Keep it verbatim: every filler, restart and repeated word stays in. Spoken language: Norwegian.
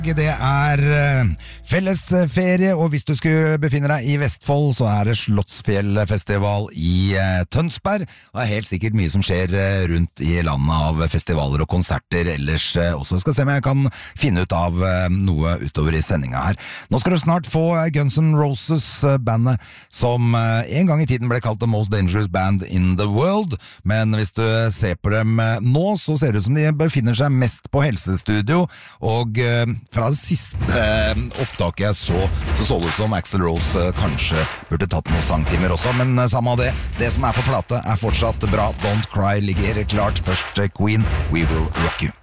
Det er eh, fellesferie, og hvis du skulle befinne deg i Vestfold, så er det Slottsfjellfestival i eh, Tønsberg. Og det er helt sikkert mye som skjer eh, rundt i landet av festivaler og konserter ellers eh, også. Jeg skal se om jeg kan finne ut av eh, noe utover i sendinga her. Nå skal du snart få Guns N' Roses, eh, bandet som eh, en gang i tiden ble kalt The Most Dangerous Band in the World. Men hvis du ser på dem eh, nå, så ser det ut som de befinner seg mest på helsestudio, og eh, fra det siste eh, opptaket jeg så, så så det ut som Axl Rose eh, kanskje burde tatt noen sangtimer også, men eh, samme av det. Det som er på plate er fortsatt bra. Don't Cry ligger klart. Først eh, Queen, We Will Rock You.